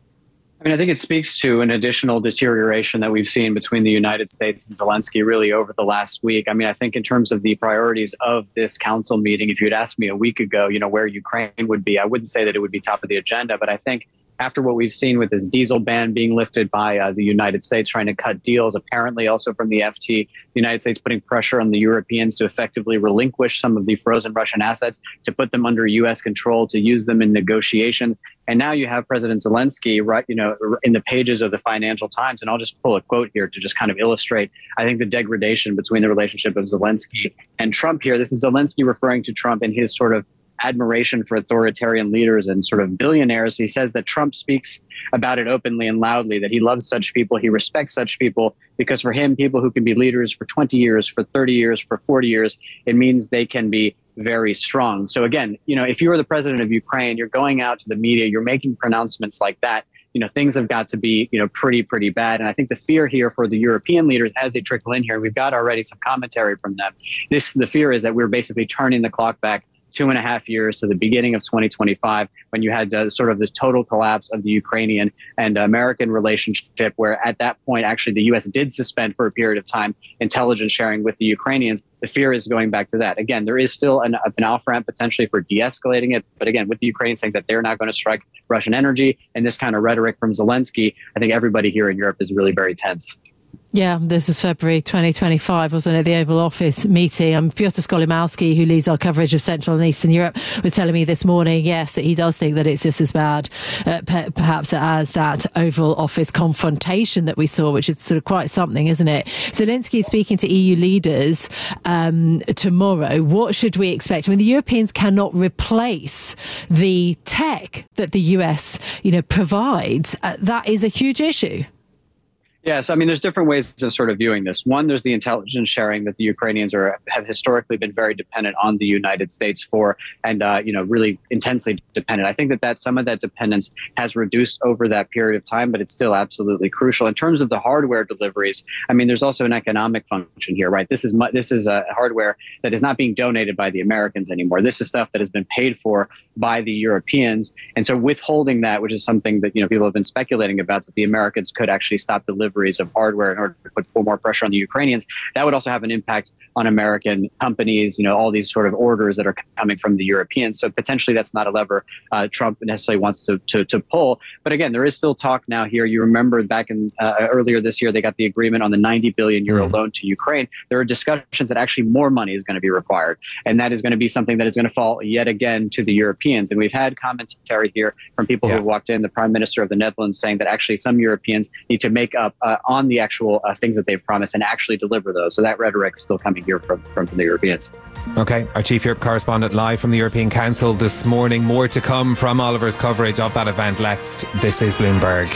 I mean, I think it speaks to an additional deterioration that we've seen between the United States and Zelensky really over the last week. I mean, I think in terms of the priorities of this council meeting, if you'd asked me a week ago, you know, where Ukraine would be, I wouldn't say that it would be top of the agenda. But I think after what we've seen with this diesel ban being lifted by uh, the United States, trying to cut deals, apparently also from the F T, the United States putting pressure on the Europeans to effectively relinquish some of the frozen Russian assets, to put them under U S control, to use them in negotiations. And now you have President Zelensky, right, you know, in the pages of the Financial Times, and I'll just pull a quote here to just kind of illustrate, I think, the degradation between the relationship of Zelensky and Trump here. This is Zelensky referring to Trump in his sort of admiration for authoritarian leaders and sort of billionaires. He says that Trump speaks about it openly and loudly, that he loves such people, he respects such people, because for him, people who can be leaders for twenty years, for thirty years, for forty years, it means they can be very strong. So again, you know, if you were the president of Ukraine, you're going out to the media, you're making pronouncements like that, you know, things have got to be, you know, pretty, pretty bad. And I think the fear here for the European leaders as they trickle in here, and we've got already some commentary from them, this, the fear is that we're basically turning the clock back two and a half years to the beginning of twenty twenty-five, when you had uh, sort of this total collapse of the Ukrainian and American relationship, where at that point, actually, the U S did suspend for a period of time intelligence sharing with the Ukrainians. The fear is going back to that. Again, there is still an, an off-ramp potentially for de-escalating it. But again, with the Ukrainians saying that they're not going to strike Russian energy and this kind of rhetoric from Zelensky, I think everybody here in Europe is really very tense.
Yeah, this was February twenty twenty-five, wasn't it? The Oval Office meeting. Um, Piotr Skolimowski, who leads our coverage of Central and Eastern Europe, was telling me this morning, yes, that he does think that it's just as bad, uh, pe- perhaps as that Oval Office confrontation that we saw, which is sort of quite something, isn't it? Zelensky is speaking to E U leaders um, tomorrow. What should we expect? I mean, the Europeans cannot replace the tech that the U S, you know, provides. Uh, that is a huge issue.
Yeah, so I mean, there's different ways of sort of viewing this. One, there's the intelligence sharing that the Ukrainians are have historically been very dependent on the United States for, and uh, you know, really intensely dependent. I think that that some of that dependence has reduced over that period of time, but it's still absolutely crucial in terms of the hardware deliveries. I mean, there's also an economic function here, right? This is this is a hardware that is not being donated by the Americans anymore. This is stuff that has been paid for by the Europeans, and so withholding that, which is something that you know people have been speculating about, that the Americans could actually stop delivering of hardware in order to put more pressure on the Ukrainians, that would also have an impact on American companies, you know, all these sort of orders that are coming from the Europeans. So potentially that's not a lever uh, Trump necessarily wants to, to to pull. But again, there is still talk now here. You remember back in uh, earlier this year, they got the agreement on the ninety billion euro mm. loan to Ukraine. There are discussions that actually more money is going to be required. And that is going to be something that is going to fall yet again to the Europeans. And we've had commentary here from people yeah. who walked in, the Prime Minister of the Netherlands saying that actually some Europeans need to make up Uh, on the actual uh, things that they've promised and actually deliver those. So that rhetoric's still coming here from, from, from the Europeans.
Okay, our Chief Europe correspondent live from the European Council this morning. More to come from Oliver's coverage of that event. Let's, this is Bloomberg.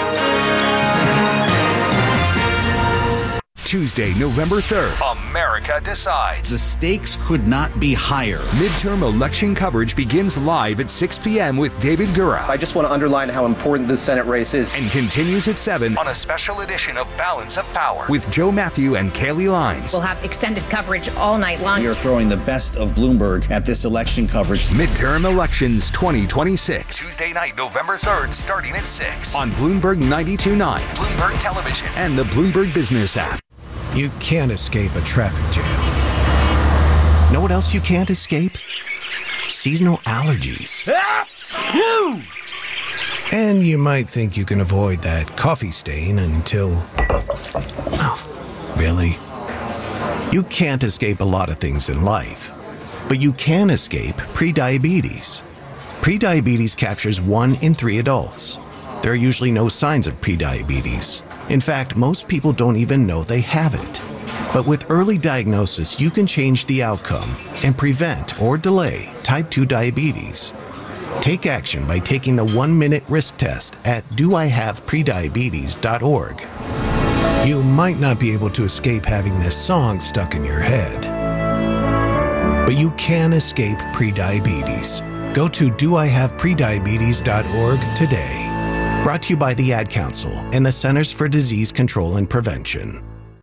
Tuesday, November third. America decides. The stakes could not be higher. Midterm election coverage begins live at six p.m. with David Gura.
I just want to underline how important this Senate race is.
And continues at seven on a special edition of Balance of Power with Joe Matthew and Kaylee Lines.
We'll have extended coverage all night long.
We are throwing the best of Bloomberg at this election coverage. Midterm elections twenty twenty-six. Tuesday night, November third, starting at six on Bloomberg ninety-two point nine, Bloomberg Television, and the Bloomberg Business app.
You can't escape a traffic jam. Know what else you can't escape? Seasonal allergies. And you might think you can avoid that coffee stain until... Oh, really? You can't escape a lot of things in life, but you can escape prediabetes. Prediabetes captures one in three adults. There are usually no signs of prediabetes. In fact, most people don't even know they have it. But with early diagnosis, you can change the outcome and prevent or delay type two diabetes. Take action by taking the one-minute risk test at do I have prediabetes dot org. You might not be able to escape having this song stuck in your head, but you can escape prediabetes. Go to do I have prediabetes dot org today. Brought to you by the Ad Council and the Centers for Disease Control and Prevention.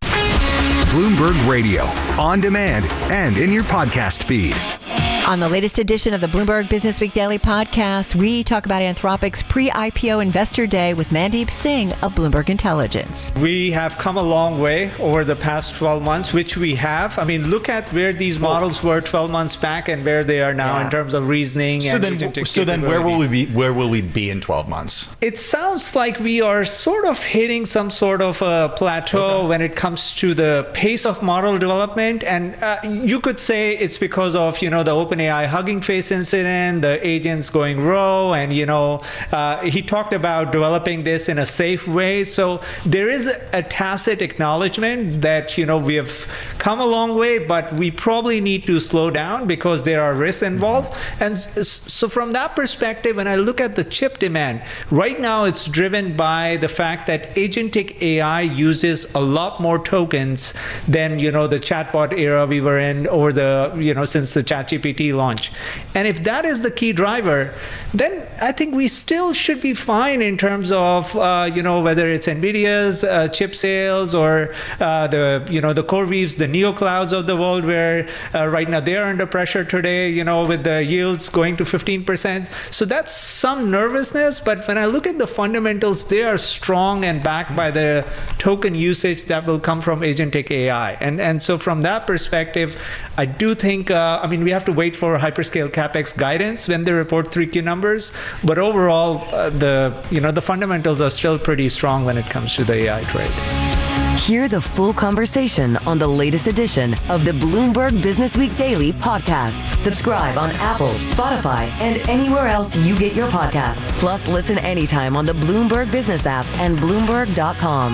Bloomberg Radio, on demand and in your podcast feed.
On the latest edition of the Bloomberg Business Week Daily Podcast, we talk about Anthropic's pre-I P O Investor Day with Mandeep Singh of Bloomberg Intelligence.
We have come a long way over the past twelve months, which we have. I mean, look at where these models were twelve months back and where they are now
Yeah.
in terms of reasoning.
So
and
then,
agentic
so then, where will we
capabilities.
be? Where will we be in twelve months?
It sounds like we are sort of hitting some sort of a plateau when it comes to the pace of model development. And uh, you could say it's because of, you know, the OpenAI Hugging Face incident, the agents going rogue, and, you know, uh, he talked about developing this in a safe way. So there is a tacit acknowledgement that, you know, we have come a long way, but we probably need to slow down because there are risks involved. And s- so from that perspective, when I look at the chip demand, right now it's driven by the fact that agentic A I uses a lot more tokens than, you know, the chatbot era we were in, or the, you know, since the ChatGPT launch. And if that is the key driver, then I think we still should be fine in terms of, uh, you know, whether it's NVIDIA's uh, chip sales or uh, the, you know, the CoreWeaves, the NeoClouds of the world, where uh, right now they're under pressure today, you know, with the yields going to fifteen percent. So that's some nervousness. But when I look at the fundamentals, they are strong and backed by the token usage that will come from agentic A I. And, and so from that perspective, I do think, uh, I mean, we have to wait for hyperscale CapEx guidance when they report three Q numbers. But overall, uh, the, you know, the fundamentals are still pretty strong when it comes to the A I trade.
Hear the full conversation on the latest edition of the Bloomberg Business Week Daily Podcast. Subscribe on Apple, Spotify, and anywhere else you get your podcasts. Plus, listen anytime on the Bloomberg Business app and Bloomberg dot com.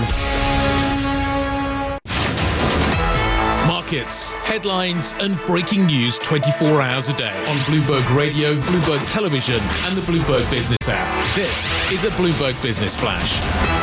Markets, headlines, and breaking news twenty-four hours a day on Bloomberg Radio, Bloomberg Television, and the Bloomberg Business app. This is a Bloomberg Business Flash.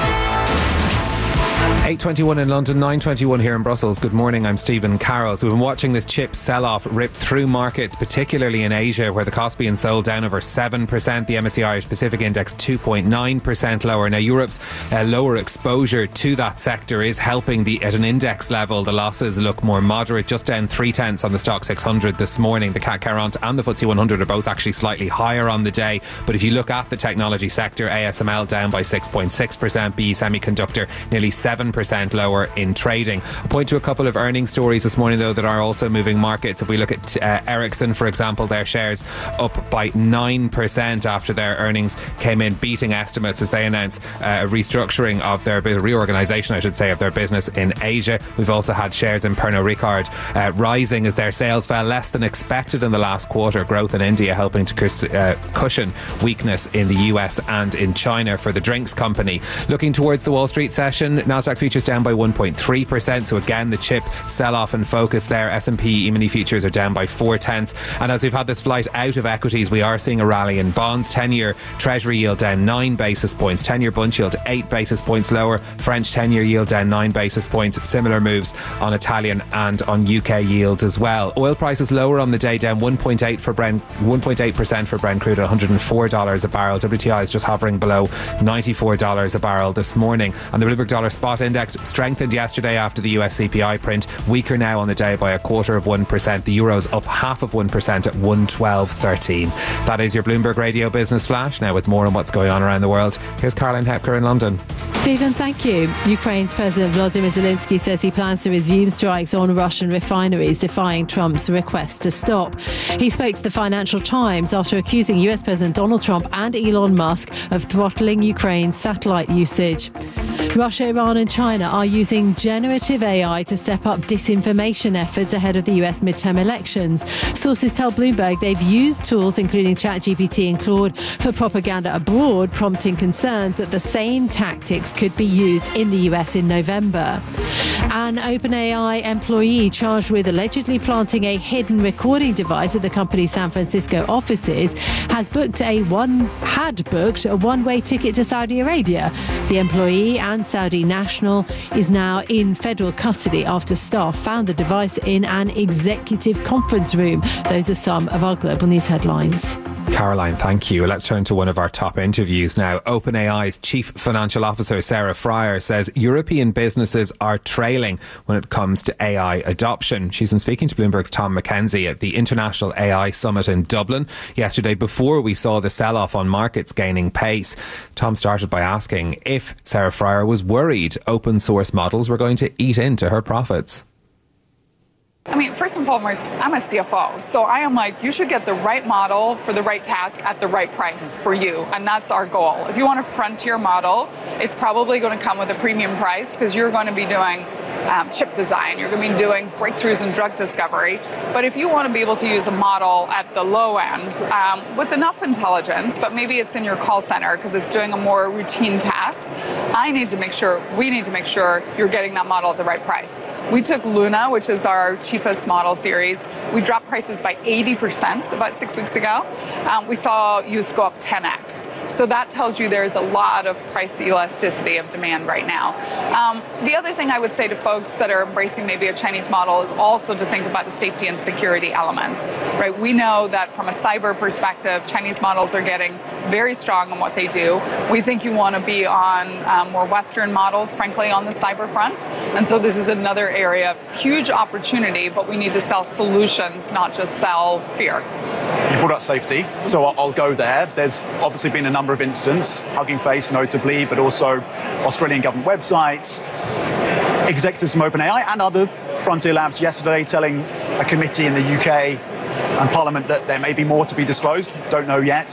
eight twenty-one in London, nine twenty-one here in Brussels. Good morning, I'm Stephen Carroll. So we've been watching this chip sell-off rip through markets, particularly in Asia, where the Kospi sold down over seven percent. The M S C I Irish Pacific Index two point nine percent lower. Now, Europe's uh, lower exposure to that sector is helping the at an index level. The losses look more moderate, just down three tenths on the Stock six hundred this morning. The C A C Quarante and the F T S E one hundred are both actually slightly higher on the day. But if you look at the technology sector, A S M L down by six point six percent, B E Semiconductor nearly seven percent lower in trading. I'll point to a couple of earnings stories this morning, though, that are also moving markets. If we look at uh, Ericsson, for example, their shares up by nine percent after their earnings came in beating estimates as they announced uh, a restructuring of their reorganisation, I should say, of their business in Asia. We've also had shares in Pernod Ricard uh, rising as their sales fell less than expected in the last quarter. Growth in India helping to cus- uh, cushion weakness in the U S and in China for the drinks company. Looking towards the Wall Street session, Nasdaq futures down by one point three percent. So again, the chip sell-off and focus there. S and P E-mini futures are down by four tenths. And as we've had this flight out of equities, we are seeing a rally in bonds. ten-year Treasury yield down nine basis points. ten-year Bund yield eight basis points lower. French ten-year yield down nine basis points. Similar moves on Italian and on U K yields as well. Oil prices lower on the day, down one point eight for Brent, one point eight percent for Brent crude at one hundred four dollars a barrel. W T I is just hovering below ninety-four dollars a barrel this morning. And the Bloomberg Dollar Spot Index strengthened yesterday after the U S C P I print, weaker now on the day by a quarter of one percent. The euro's up half of one percent at one twelve thirteen. That is your Bloomberg Radio Business Flash. Now with more on what's going on around the world, here's Caroline Hepker in London.
Stephen, thank you. Ukraine's President Volodymyr Zelensky says he plans to resume strikes on Russian refineries, defying Trump's request to stop. He spoke to the Financial Times after accusing U S President Donald Trump and Elon Musk of throttling Ukraine's satellite usage. Russia, Iran Iran and China are using generative A I to step up disinformation efforts ahead of the U S midterm elections. Sources tell Bloomberg they've used tools including ChatGPT and Claude for propaganda abroad, prompting concerns that the same tactics could be used in the U S in November. An OpenAI employee charged with allegedly planting a hidden recording device at the company's San Francisco offices has booked a one had booked a one-way ticket to Saudi Arabia. The employee and Saudi national is now in federal custody after staff found the device in an executive conference room. Those are some of our global news headlines.
Caroline, thank you. Let's turn to one of our top interviews now. OpenAI's Chief Financial Officer, Sarah Friar, says European businesses are trailing when it comes to A I adoption. She's been speaking to Bloomberg's Tom McKenzie at the International A I Summit in Dublin yesterday before we saw the sell-off on markets gaining pace. Tom started by asking if Sarah Friar was worried open source models were going to eat into her profits.
I mean, first and foremost, I'm a C F O, so I am like, you should get the right model for the right task at the right price for you, and that's our goal. If you want a frontier model, it's probably going to come with a premium price because you're going to be doing um, chip design, you're going to be doing breakthroughs in drug discovery. But if you want to be able to use a model at the low end um, with enough intelligence, but maybe it's in your call center because it's doing a more routine task, I need to make sure, we need to make sure you're getting that model at the right price. We took Luna, which is our cheapest model series. We dropped prices by eighty percent about six weeks ago. Um, we saw use go up ten x. So that tells you there's a lot of price elasticity of demand right now. Um, the other thing I would say to folks that are embracing maybe a Chinese model is also to think about the safety and security elements, right? We know that from a cyber perspective, Chinese models are getting very strong in what they do. We think you want to be on um, more Western models, frankly, on the cyber front. And so this is another area of huge opportunity, but we need to sell solutions, not just sell fear.
You brought up safety, so I'll, I'll go there. There's obviously been a number of incidents, Hugging Face notably, but also Australian government websites, executives from OpenAI and other Frontier Labs yesterday telling a committee in the U K and Parliament that there may be more to be disclosed. Don't know yet.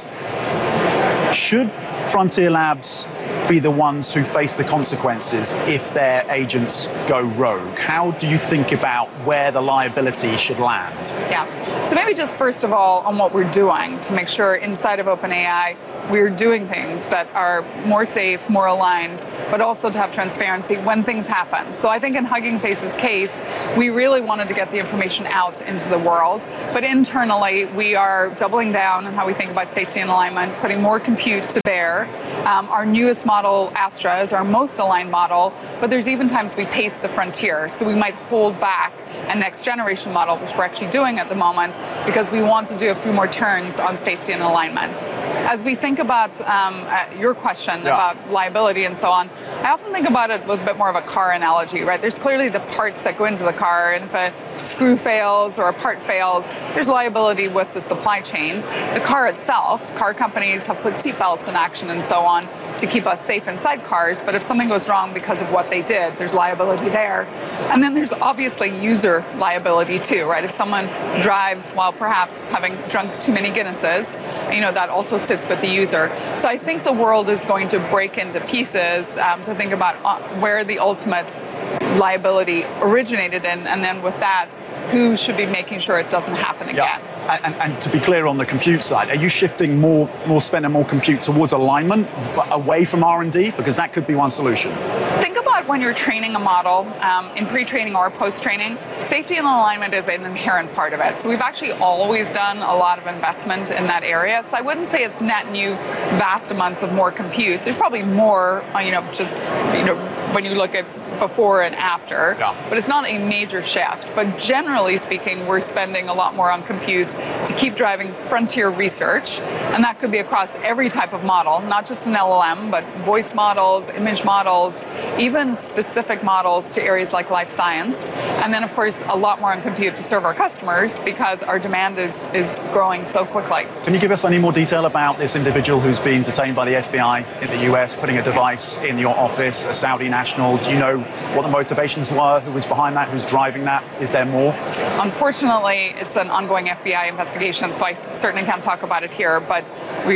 Should Frontier Labs be the ones who face the consequences if their agents go rogue? How do you think about where the liability should land?
Yeah. So maybe just first of all on what we're doing to make sure inside of OpenAI we're doing things that are more safe, more aligned, but also to have transparency when things happen. So I think in Hugging Face's case, we really wanted to get the information out into the world, but internally we are doubling down on how we think about safety and alignment, putting more compute to bear. Um, our newest model, Astra, is our most aligned model, but there's even times we pace the frontier, so we might hold back a next generation model, which we're actually doing at the moment, because we want to do a few more turns on safety and alignment. As we think about um, uh, your question yeah. about liability and so on, I often think about it with a bit more of a car analogy, right? There's clearly the parts that go into the car, and if a screw fails or a part fails, there's liability with the supply chain. The car itself, car companies have put seatbelts in action and so on to keep us safe inside cars, but if something goes wrong because of what they did, there's liability there. And then there's obviously user liability too, right? If someone drives while perhaps having drunk too many Guinnesses, you know, that also sits with the user. So I think the world is going to break into pieces um, to think about uh, where the ultimate liability originated in, and then with that, who should be making sure it doesn't happen again.
Yeah. And, and to be clear on the compute side, are you shifting more, more spend and more compute towards alignment, away from R and D? Because that could be one solution.
Think about when you're training a model, um, in pre-training or post-training, safety and alignment is an inherent part of it. So we've actually always done a lot of investment in that area. So I wouldn't say it's net new, vast amounts of more compute. There's probably more, you know, just, you know, when you look at before and after, yeah. but it's not a major shift. But generally speaking, we're spending a lot more on compute to keep driving frontier research, and that could be across every type of model, not just an L L M, but voice models, image models, even specific models to areas like life science, and then of course a lot more on compute to serve our customers because our demand is, is growing so quickly.
Can you give us any more detail about this individual who's been detained by the F B I in the U S, putting a device in your office, a Saudi national? Do you know what the motivations were, who was behind that, who's driving that? Is there more?
Unfortunately, it's an ongoing F B I investigation, so I certainly can't talk about it here, but we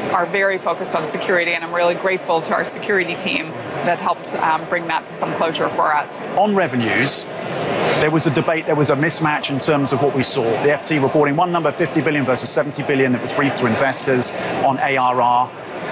are very focused on security, and I'm really grateful to our security team that helped um, bring that to some closure for us.
On revenues, there was a debate, there was a mismatch in terms of what we saw. The F T reporting one number, fifty billion versus seventy billion, that was briefed to investors on A R R.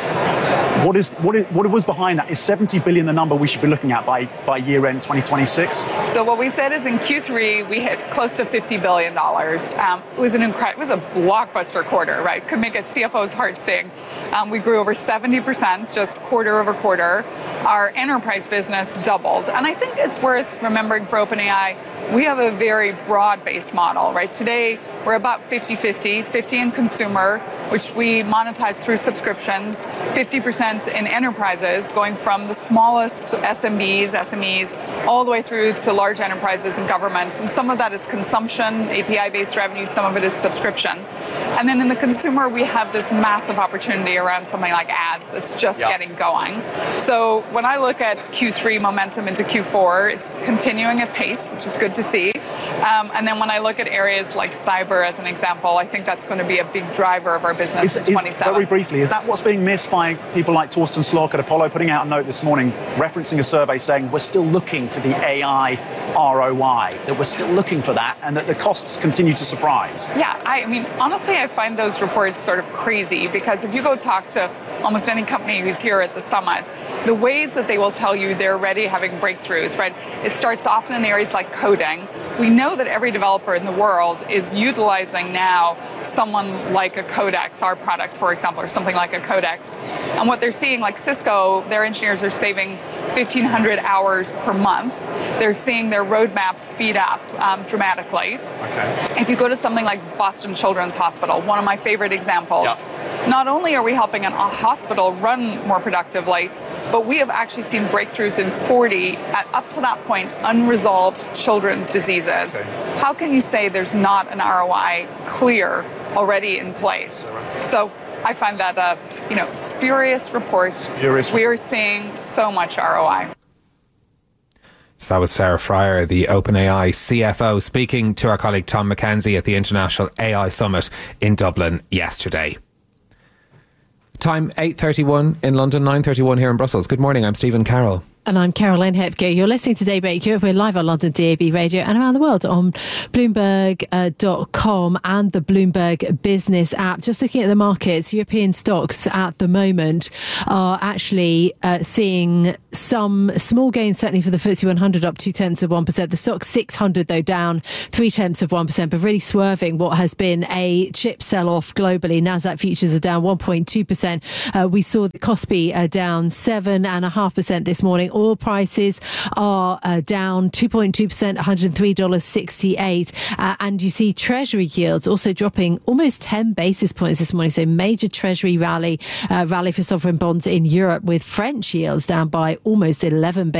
What is what is, what was behind that? Is seventy billion the number we should be looking at by, by year end twenty twenty-six?
So what we said is in Q three we hit close to fifty billion dollars. Um, it was an incredible, it was a blockbuster quarter, right? Could make a C F O's heart sing. Um, we grew over seventy percent just quarter over quarter. Our enterprise business doubled, and I think it's worth remembering for OpenAI, we have a very broad-based model, right? Today we're about fifty fifty, fifty in consumer, which we monetize through subscriptions, fifty percent in enterprises, going from the smallest S M Bs, S M Es, all the way through to large enterprises and governments. And some of that is consumption, A P I-based revenue, some of it is subscription. And then in the consumer, we have this massive opportunity around something like ads that's just
Yeah.
getting going. So when I look at Q three momentum into Q four, it's continuing at pace, which is good to see. Um, and then when I look at areas like cyber as an example, I think that's going to be a big driver of our business
Is,
in
is,
twenty-seven.
very briefly, is that what's being missed by people like Torsten Slok at Apollo, putting out a note this morning referencing a survey saying we're still looking for the A I R O I, that we're still looking for that, and that the costs continue to surprise?
Yeah, I, I mean, honestly, I find those reports sort of crazy, because if you go talk to almost any company who's here at the summit, the ways that they will tell you they're already having breakthroughs, right? It starts often in areas like coding. We know that every developer in the world is utilizing now someone like a Codex, our product, for example, or something like a Codex. And what they're seeing, like Cisco, their engineers are saving fifteen hundred hours per month. They're seeing their roadmap speed up um, dramatically.
Okay.
If you go to something like Boston Children's Hospital, one of my favorite examples,
Yeah.
not only are we helping a hospital run more productively, but we have actually seen breakthroughs in forty, at, up to that point, unresolved children's diseases.
Okay.
How can you say there's not an R O I clear already in place? So I find that, uh, you know, spurious reports.
Spurious
we are seeing so much R O I.
So that was Sarah Fryer, the OpenAI C F O, speaking to our colleague Tom McKenzie at the International A I Summit in Dublin yesterday. Time eight thirty-one in London, nine thirty-one here in Brussels. Good morning, I'm Stephen Carroll.
And I'm Caroline Hepker. You're listening to Daybreak Europe. We're live on London D A B Radio and around the world on Bloomberg dot com and the Bloomberg Business app. Just looking at the markets, European stocks at the moment are actually uh, seeing some small gains, certainly for the F T S E one hundred, up two tenths of one percent. The stock six hundred, though, down three tenths of one percent, but really swerving what has been a chip sell-off globally. Nasdaq futures are down one point two percent. Uh, we saw the Kospi uh, down seven point five percent this morning. Oil prices are uh, down two point two percent, one hundred three dollars sixty-eight. Uh, and you see Treasury yields also dropping almost ten basis points this morning. So major Treasury rally, uh, rally for sovereign bonds in Europe, with French yields down by almost eleven basis